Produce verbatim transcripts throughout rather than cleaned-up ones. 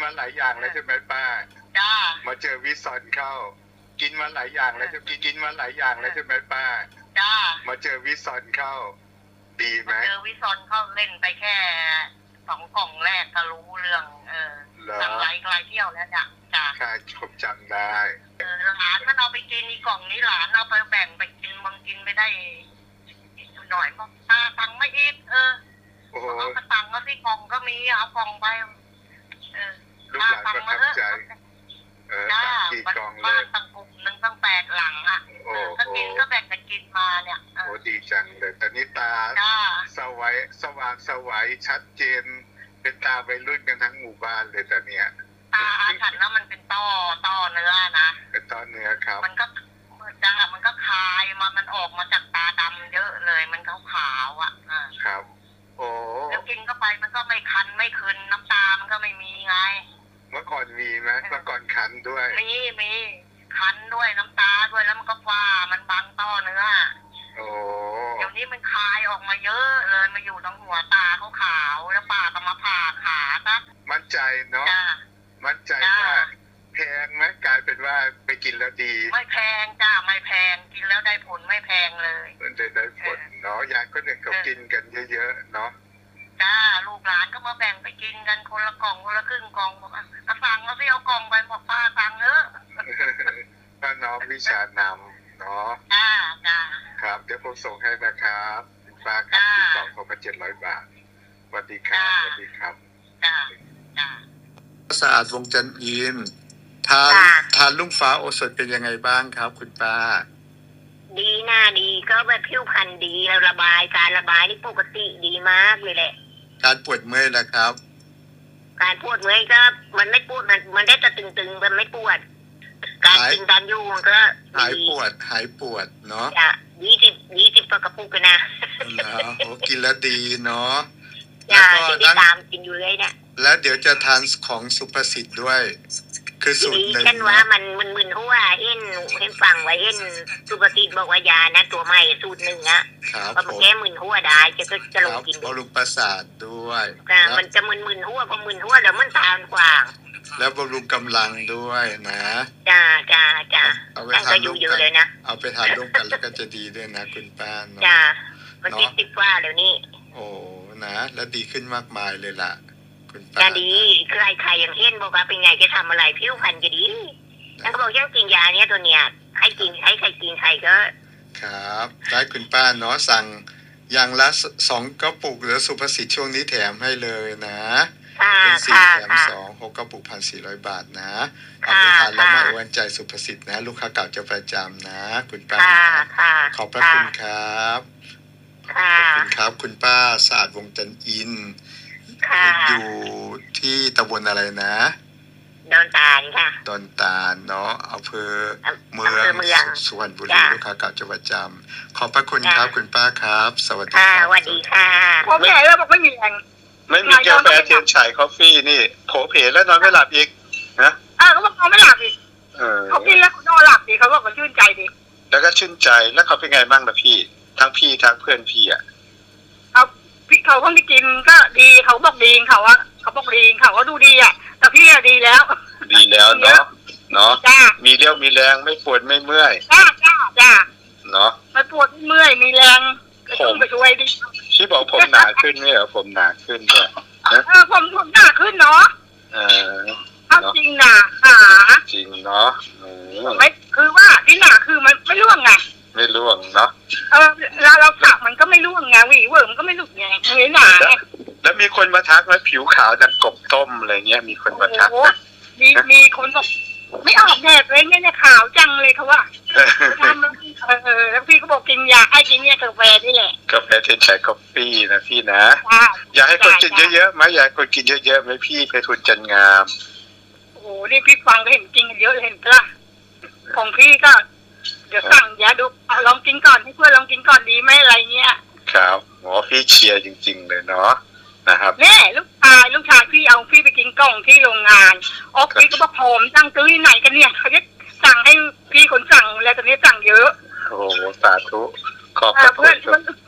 มาหลายอย่างแล้วใช่ไหมป้าจ้ามาเจอวิซอนเข้ากินมาหลายอย่างแล้วจะกินมาหลายอย่างแล้วใช่ไหมป้าจ้ามาเจอวิซอนเข้าดีไหมเจอวิซอนเข้าเล่นไปแค่สองกล่องแรกก็รู้เรื่องเออสั่งไลฟ์ไกลเที่ยวแล้วจ้ะจ้าค่ะผมจำได้เออหลานมันเอาไปกินอีกล่องนี้หลานเอาไปแบ่งไปกินบางกินไม่ได้หน่อยบอกตาตังไม่อีกเออเอากระตังก็ที่กล่องก็มีเอากล่องไปเออลูกหลานประทับใจเออตังกี่กล่องเลยตั้งกลุ่มหนึ่งตั้งแปดหลังอ่ะก็กินก็แบ่งกันกินมาเนี่ยโอ้ดีจังเลยตอนนี้ตาสวัยสว่างสวัยชัดเจนเป็นตาวัยรุ่นกันทั้งหมู่บ้านเลยตอนเนี้ยตาฉันแล้วมันเป็นต้อต้อเนื้อนะเป็นต้อเนื้อครับมันก็จ้ามันก็คายมามันออกมาจากตาดำเยอะเลยมันขาวขาวอ่ะครับโอ้แล้วกินเข้าไปมันก็ไม่คันไม่คืนน้ำตามันก็ไม่มีไงเมื่อก่อนมีไหมเมื่อก่อนคันด้วยมีมีคันด้วยน้ำตาด้วยแล้วมันก็ฟ้ามันบังต้อเนื้อโอ้เดี๋ยวนี้มันคายออกมาเยอะเลยมาอยู่ตรงหัวตาเขาขาวแล้วปากก็มาผ่าขาซะมั่นใจเนาะมั่นใจว่าแพงไหมกลายเป็นว่าไปกินแล้วดีไม่แพงจ้าไม่แพงกินแล้วได้ผลไม่แพงเลยมันได้ได้ผลเนาะยายก็เนี่ยเขากินกันเยอะๆเนาะจ้าลูกหลานก็มาแบ่งไปกินกันคนละกล่องคนละครึ่งกล่องบอกอ่ะสั่งแล้วพี่เอากล่องไปบอกป้าสั่งเนอะก็น้องวิชานำเนาะจ้าจ้าครับเดี๋ยวผมส่งให้นะครับป้าครับที่กล่องผมมาเจ็ดร้อยบาทสวัสดีครับสวัสดีครับจ้าจ้าสะอาดวงจันทร์อินทานทานลุงฟ้าโอสถเป็นยังไงบ้างครับคุณป้าดีหน้าดีก็แบบผิวพรรณดีแล้วระบายการระบายนี่ปกติดีมากเลยแหละการปวดเมื่อยนะครับการปวดเมื่อยก็มันไม่ปวดมันมันได้แต่ตึงๆมันไม่ปวดการกินการอยู่มันก็หายปวดหายปวดเนาะจ้ะยี่สิบยี่สิบกระปุกกันนะโอ้กินแล้วดีเนาะแล้วก็ที่ตามกินอยู่เลยเนี่ยแล้วเดี๋ยวจะทานของสุภสิทธิ์ด้วยคือสูตรหนึ่งฉันว่ามันมันมึนหัวเห็นเห็นฟังไว้เห็นสุภสิทธิ์บอกว่ายานะตัวใหม่สูตรหนึ่งอะก็มันแก้มึนหัวได้จะก็จะลงกินบำรุงประสาทด้วยมันจะมึนมึนหัวพอมึนหัวแล้วมันทานกว่างแล้วบำรุงกำลังด้วยนะจ้าจ้าจ้าเอาไปทานร่วมกันเลยนะเอาไปทานร่วมกันแล้วก็จะดีด้วยนะคุณป้าเนาะจ้ามันติดติดว่าเดี๋ยวนี้โอ้นะแล้วดีขึ้นมากมายเลยล่ะคุณป้าจะดีใครใครอย่างเห็นบอกว่าเป็นไงจะทำอะไรผิวพรรณจะดีนั่นก็บอกยังกินยาเนี้ยตัวเนี้ยให้กินให้ใครกินใครก็ครับได้คุณป้าเนาะสั่งอย่างละสองกระปุกหรือสุภสิทธิ์ช่วงนี้แถมให้เลยนะเป็นสี่แถมสองหกกระปุกพันสี่ร้อยบาทนะเอาไปทานแล้วมาอวนใจสุภสิทธิ์นะลูกค้าเก่าจะประจำนะคุณป้าขอบพระคุณครับขอบคุณครับคุณป้าสะอาดวงจันทร์อินอยู่ที่ตำบลอะไรนะดอนตาลค่ะดอนตาลเนาะอำเภอเมืองสุวรรณบุรีลูกค้าเก่าจะประจำขอบพระคุณครับคุณป้าครับสวัสดีครับสวัสดีค่ะผมแก่แล้วบอกไม่มีแรงไม่มีกาแฟเทียนฉายคอฟฟี่นี่โผเพแล้วนอนไม่หลับอีกนะอ่าเขาบอกนอนไม่หลับอีกเขากินแล้วนอนหลับดีเขาบอกมันชื่นใจดีแล้วก็ชื่นใจแล้วเขาเป็นไงบ้างล่ะพี่ทั้งพี่ทั้งเพื่อนพี่อ่ะเขาพี่เขาคนที่กินก็ดีเขาบอกดีเขาว่าเขาบอกดีเขาก็ดูดีอ่ะแต่พี่อะดีแล้วดีแล้วเนาะเนาะมีเรี่ยวมีแรงไม่ปวดไม่เมื่อยจ้าจ้าจ้าเนาะไม่ปวดเมื่อยมีแรงผมไปช่วยดิพี่บอกผมหนาขึ้นไหมเหรอผมหนาขึ้นด้วยเออผมผมหนาขึ้นเนาะเออเอาจริงหนาหาจริงเนาะไม่คือว่าที่หนาคือมันไม่ร่วงไงไม่ร่วงเนาะเออเราเราสักมันก็ไม่ร่วงไงหวีเวิร์มก็ไม่หลุดไงไม่หนาแล้วมีคนมาทักว่าผิวขาวจากกบต้มอะไรเงี้ยมีคนมาทักมีมีคนบอกไม่ออกแดดเลยเนี่ยขาวจังเลยเขาว่าทำเออแล้วพี่ก็บอกกินยาให้กินเนี่ยกาแฟนี่แหละกาแฟเทียนฉายกาแฟนะพี่นะอยากให้คนกินเยอะๆไหมอยากคนกินเยอะๆไหมพี่ไปทุนจันงามโอ้โหนี่พี่ฟังก็เห็นจริงเยอะเห็นปะของพี่ก็เดี๋ยวสั่งยาดูเอาลองกินก่อนให้เพื่อนลองกินก่อนดีไหมอะไรเงี้ยครับหมอพี่เชียร์จริงๆเลยเนาะนะครับแม่ลูกชายลูกชายพี่เอาพี่ไปกินกล่องที่โรงงานออกพี่ก็บอกผมสั่งซื้อที่ไหนกันเนี่ยเขาจะสั่งให้พี่คนสั่งแล้วตอนนี้สั่งเยอะโอ้โหสาธุขอบคุณเพื่อน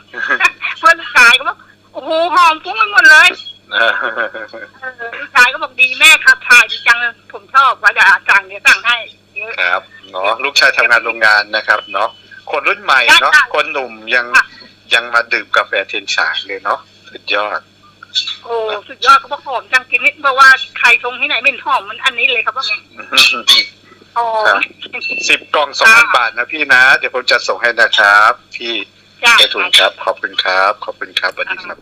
เพื่อนลูกชายก็บอกโอ้โหหอมฟุ้งไปหมดเลยลูกชายก็บอกดีแม่ขับถ่ายดีจังเลยผมชอบว่าจะสั่งเดี๋ยวสั่งให้เยอะครับเนาะลูกชายทำงานโรงงานนะครับเนาะคนรุ่นใหม่เนาะคนหนุ่มยังยังมาดื่มกาแฟเทียนฉายเลยเนาะสุดยอดโอ้สุดยอดเขาบอกหอมจังกินนิดเพราะว่าใครชงที่ไหนไม่หอมมันอันนี้เลยครับว่าไงโอ้สิบกล่องสองพันบาทนะพี่นะเดี๋ยวผมจะส่งให้นะครับพี่ไปทุนครับขอบคุณครับขอบคุณครับสวัสดีครับ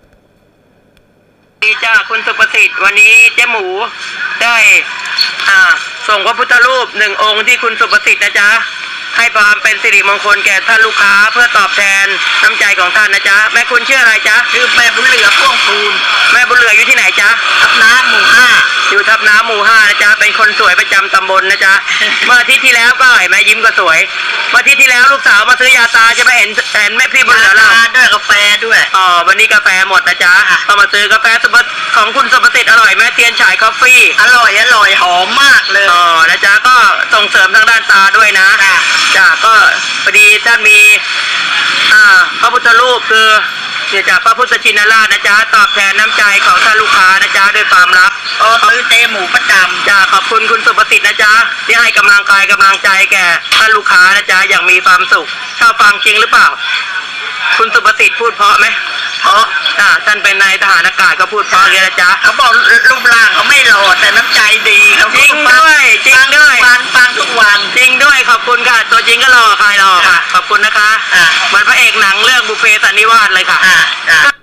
ดีจ้าคุณสุประสิทธิ์วันนี้เจ๊หมูได้อ่าส่งพระพุทธรูปหนึ่งองค์ที่คุณสุประสิทธิ์นะจ๊ะให้ความเป็นสิริมงคลแก่ท่านลูกค้าเพื่อตอบแทนน้ำใจของท่านนะจ๊ะแม่คุณชื่ออะไรจ๊ะชื่อแม่บุญเหลือพ่วงพูนแม่บุญเหลืออยู่ที่ไหนจ๊ะทับน้ำหมู่ห้าอยู่ทับน้ำหมู่ห้านะจ๊ะเป็นคนสวยประจำตำบลนะจ๊ะเมื่ออาทิตย์ที่แล้วก็เห็นแม่ยิ้มก็สวยเมื่ออาทิตย์ที่แล้วลูกสาวมาซื้อยาตาใช่ไหมเห็นเห็นแม่พี่บุญเหลือเราด้วยกาแฟด้วยอ๋อวันนี้กาแฟหมดนะจ๊ะก็มาซื้อกาแฟสุปของคุณสุประสิทธิ์อร่อยแม่เทียนฉายคอฟฟี่อร่อยอร่อยหอมมากเลยอ๋อนะจ๊ะก็ส่งเสริมทางด้านตาด้วยนะจ้ะก็พอดีท่านมีอ่าพระพุทธรูปคือเดี๋ยวจากพระพุทธชินราชนะจ๊ะตอบแทนน้ำใจของท่านลูกค้านะจ๊ะด้วยความรักโอ้ซื้อเจหมูประจำจ้ะขอบคุณคุณสุประสิทธิ์นะจ๊ะที่ให้กำลังกายกำลังใจแก่ท่านลูกค้านะจ๊ะอย่างมีความสุขชอบฟังจริงหรือเปล่าคุณสุประสิทธิ์พูดเพราะไหมเพราะอ่าท่านเป็นนายทหารอากาศก็พูดเพราะเลยนะจ๊ะเขาบอกรูปร่างเขาไม่หล่อแต่น้ำใจดีเขาจริงด้วยจริงด้วยฟังฟังทุกวันจริงด้วยขอบคุณค่ะตัวจริงก็หล่อใครหล่อค่ะขอบคุณนะคะเหมือนพระเอกหนังเรื่องบุพเพสันนิวาสเลยค่ะ